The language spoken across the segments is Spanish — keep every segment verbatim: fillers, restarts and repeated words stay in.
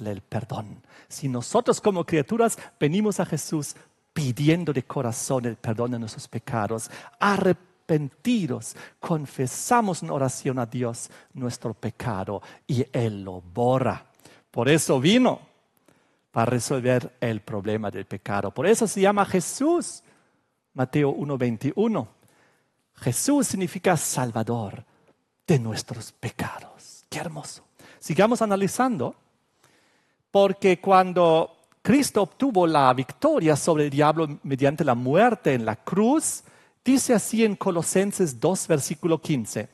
darle el perdón. Si nosotros como criaturas venimos a Jesús pidiendo de corazón el perdón de nuestros pecados, arrepentidos, confesamos en oración a Dios nuestro pecado y Él lo borra. Por eso vino, para resolver el problema del pecado. Por eso se llama Jesús. Mateo uno veintiuno. Jesús significa Salvador de nuestros pecados. Qué hermoso. Sigamos analizando, porque cuando Cristo obtuvo la victoria sobre el diablo mediante la muerte en la cruz, dice así en Colosenses dos, versículo quince,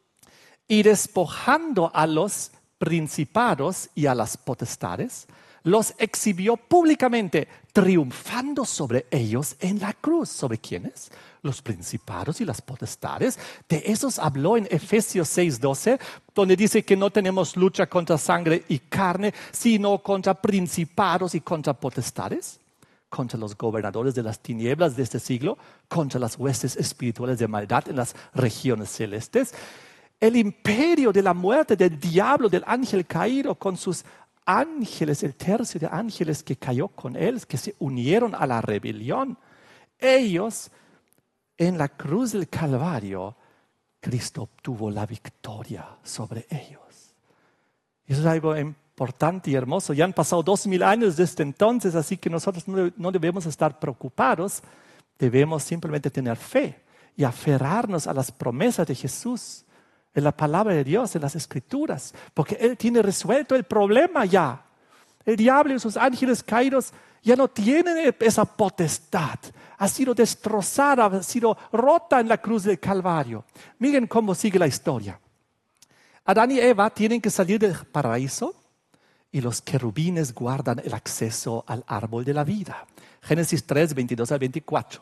y despojando a los principados y a las potestades, los exhibió públicamente, triunfando sobre ellos en la cruz. ¿Sobre quiénes? Los principados y las potestades. De esos habló en Efesios seis doce, donde dice que no tenemos lucha contra sangre y carne, sino contra principados y contra potestades, contra los gobernadores de las tinieblas de este siglo, contra las huestes espirituales de maldad en las regiones celestes. El imperio de la muerte del diablo, del ángel caído, con sus ángeles, el tercio de ángeles que cayó con él, que se unieron a la rebelión. Ellos, en la cruz del Calvario, Cristo obtuvo la victoria sobre ellos. Eso es algo importante y hermoso. Ya han pasado dos mil años desde entonces, así que nosotros no, no debemos estar preocupados. Debemos simplemente tener fe y aferrarnos a las promesas de Jesús, en la palabra de Dios, en las Escrituras, porque Él tiene resuelto el problema ya. El diablo y sus ángeles caídos ya no tienen esa potestad. Ha sido destrozada, ha sido rota en la cruz del Calvario. Miren cómo sigue la historia. Adán y Eva tienen que salir del paraíso y los querubines guardan el acceso al árbol de la vida. Génesis tres, veintidós al veinticuatro.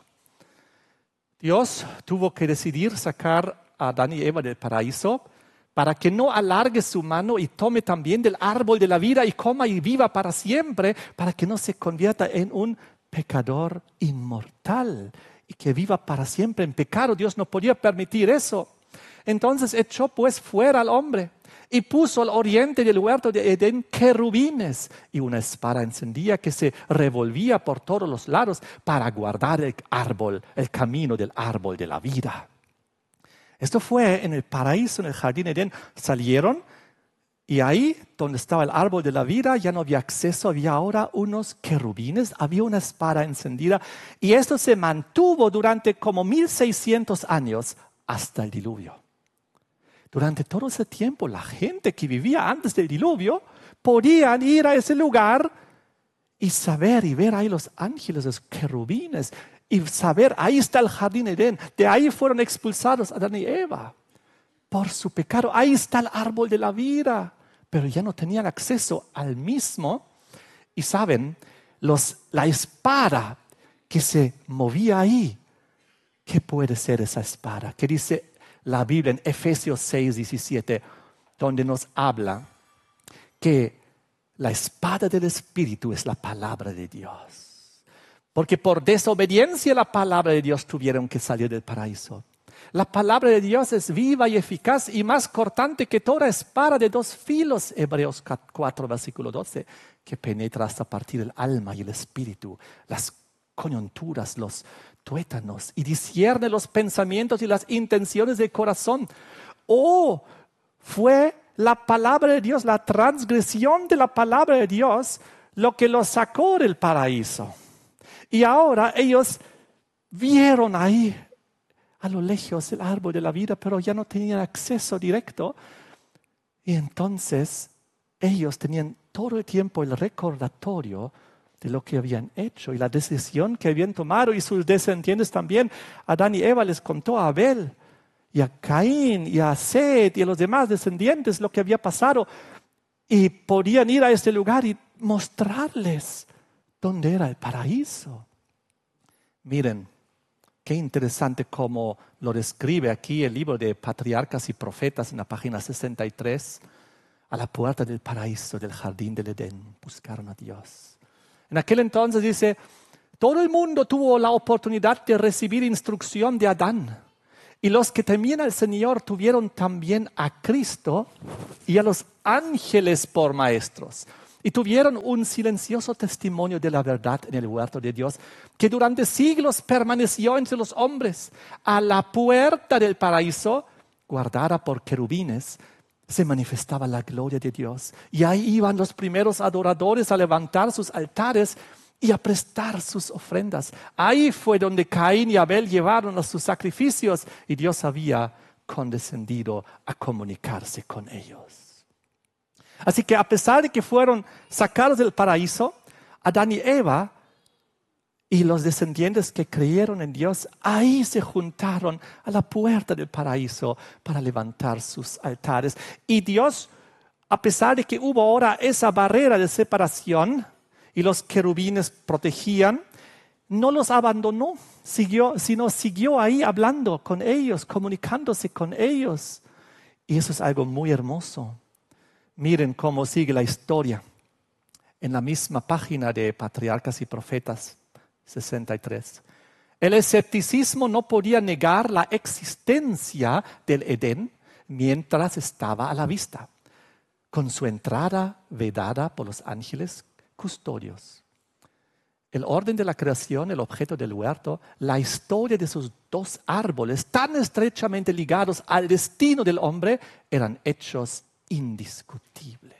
Dios tuvo que decidir sacar a Adán y Eva del paraíso para que no alargue su mano y tome también del árbol de la vida y coma y viva para siempre, para que no se convierta en un pecador inmortal y que viva para siempre en pecado. Dios no podía permitir eso. Entonces echó pues fuera al hombre y puso al oriente del huerto de Edén querubines y una espada encendida que se revolvía por todos los lados para guardar el árbol, el camino del árbol de la vida. Esto fue en el paraíso, en el jardín de Edén. Salieron y ahí donde estaba el árbol de la vida ya no había acceso, había ahora unos querubines, había una espada encendida y esto se mantuvo durante como mil seiscientos años hasta el diluvio. Durante todo ese tiempo la gente que vivía antes del diluvio podían ir a ese lugar y saber y ver ahí los ángeles, los querubines, y saber, ahí está el jardín de Edén. De ahí fueron expulsados Adán y Eva por su pecado. Ahí está el árbol de la vida. Pero ya no tenían acceso al mismo. Y saben, los, la espada que se movía ahí, ¿qué puede ser esa espada? ¿Qué dice la Biblia en Efesios seis, diecisiete? Donde nos habla que la espada del Espíritu es la palabra de Dios. Porque por desobediencia a la palabra de Dios tuvieron que salir del paraíso. La palabra de Dios es viva y eficaz y más cortante que toda espada de dos filos. Hebreos cuatro, versículo doce, que penetra hasta partir el alma y el espíritu, las coyunturas, los tuétanos, y discierne los pensamientos y las intenciones del corazón. Oh, fue la palabra de Dios, la transgresión de la palabra de Dios, lo que los sacó del paraíso. Y ahora ellos vieron ahí a lo lejos el árbol de la vida, pero ya no tenían acceso directo. Y entonces ellos tenían todo el tiempo el recordatorio de lo que habían hecho y la decisión que habían tomado. Y sus descendientes también. Adán y Eva les contó a Abel y a Caín y a Set y a los demás descendientes lo que había pasado. Y podían ir a este lugar y mostrarles dónde era el paraíso. Miren, qué interesante cómo lo describe aquí el libro de Patriarcas y Profetas en la página sesenta y tres. A la puerta del paraíso, del jardín del Edén, buscaron a Dios. En aquel entonces dice, todo el mundo tuvo la oportunidad de recibir instrucción de Adán. Y los que temían al Señor tuvieron también a Cristo y a los ángeles por maestros. Y tuvieron un silencioso testimonio de la verdad en el huerto de Dios, que durante siglos permaneció entre los hombres. A la puerta del paraíso, guardada por querubines, se manifestaba la gloria de Dios. Y ahí iban los primeros adoradores a levantar sus altares y a prestar sus ofrendas. Ahí fue donde Caín y Abel llevaron sus sacrificios y Dios había condescendido a comunicarse con ellos. Así que a pesar de que fueron sacados del paraíso, Adán y Eva y los descendientes que creyeron en Dios, ahí se juntaron a la puerta del paraíso para levantar sus altares. Y Dios, a pesar de que hubo ahora esa barrera de separación y los querubines protegían, no los abandonó, siguió, sino siguió ahí hablando con ellos, comunicándose con ellos. Y eso es algo muy hermoso. Miren cómo sigue la historia en la misma página de Patriarcas y Profetas, sesenta y tres. El escepticismo no podía negar la existencia del Edén mientras estaba a la vista, con su entrada vedada por los ángeles custodios. El orden de la creación, el objeto del huerto, la historia de esos dos árboles tan estrechamente ligados al destino del hombre eran hechos indiscutibles.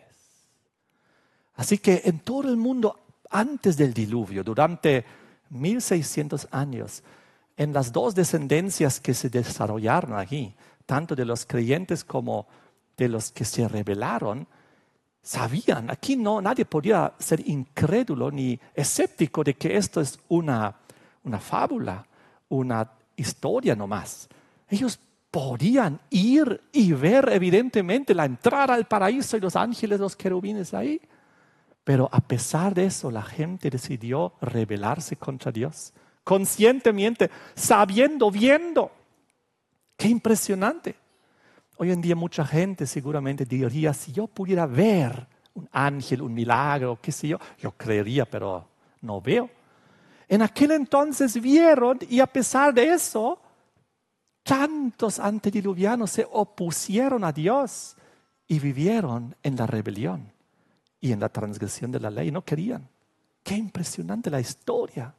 Así que en todo el mundo antes del diluvio, durante mil seiscientos años, en las dos descendencias que se desarrollaron aquí, tanto de los creyentes como de los que se rebelaron, sabían, aquí no, nadie podía ser incrédulo ni escéptico de que esto es una, una fábula, una historia nomás. Ellos podían ir y ver evidentemente la entrada al paraíso y los ángeles, los querubines ahí. Pero a pesar de eso, la gente decidió rebelarse contra Dios, conscientemente, sabiendo, viendo. ¡Qué impresionante! Hoy en día mucha gente seguramente diría, si yo pudiera ver un ángel, un milagro, qué sé yo, yo creería, pero no veo. En aquel entonces vieron y a pesar de eso, tantos antediluvianos se opusieron a Dios y vivieron en la rebelión y en la transgresión de la ley. No querían. Qué impresionante la historia.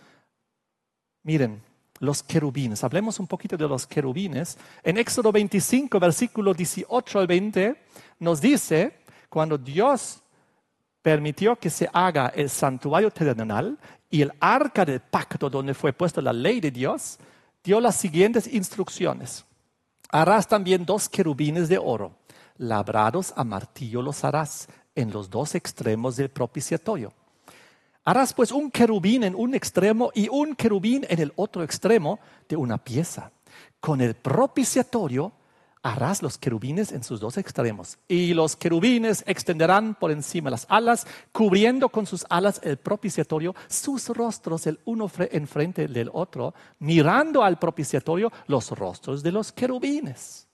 Miren, los querubines. Hablemos un poquito de los querubines. En Éxodo veinticinco, versículos dieciocho al veinte, nos dice, cuando Dios permitió que se haga el santuario terrenal y el arca del pacto donde fue puesta la ley de Dios, dio las siguientes instrucciones. Harás también dos querubines de oro, labrados a martillo los harás en los dos extremos del propiciatorio. Harás pues un querubín en un extremo y un querubín en el otro extremo de una pieza. Con el propiciatorio harás los querubines en sus dos extremos. Y los querubines extenderán por encima las alas, cubriendo con sus alas el propiciatorio, sus rostros el uno enfrente del otro, mirando al propiciatorio los rostros de los querubines.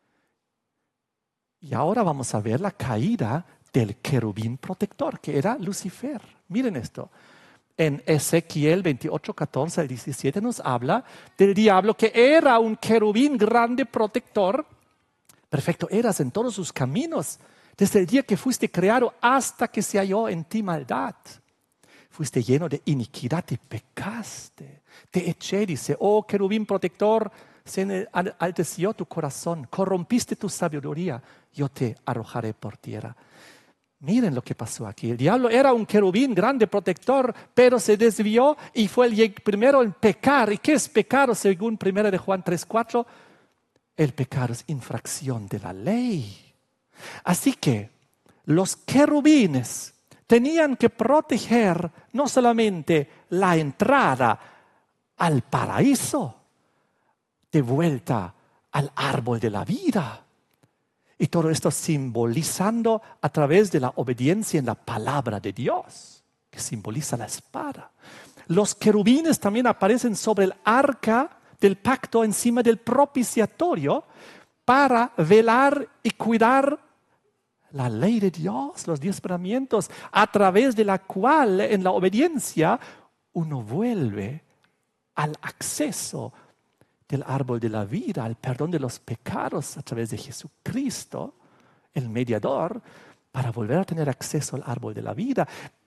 Y ahora vamos a ver la caída del querubín protector, que era Lucifer. Miren esto. En Ezequiel veintiocho, catorce al diecisiete nos habla del diablo que era un querubín grande protector. Perfecto eras en todos sus caminos, desde el día que fuiste creado hasta que se halló en ti maldad. Fuiste lleno de iniquidad y pecaste. Te eché, dice, oh querubín protector, se enalteció tu corazón, corrompiste tu sabiduría, yo te arrojaré por tierra. Miren lo que pasó aquí. El diablo era un querubín grande protector, pero se desvió y fue el primero en pecar. ¿Y qué es pecado según primera de Juan tres, cuatro? El pecado es infracción de la ley. Así que los querubines tenían que proteger no solamente la entrada al paraíso, de vuelta al árbol de la vida. Y todo esto simbolizando a través de la obediencia en la palabra de Dios, que simboliza la espada. Los querubines también aparecen sobre el arca del pacto encima del propiciatorio para velar y cuidar la ley de Dios, los diez mandamientos, a través de la cual en la obediencia uno vuelve al acceso del árbol de la vida, al perdón de los pecados a través de Jesucristo, el mediador. para volver a tener acceso al árbol de la vida.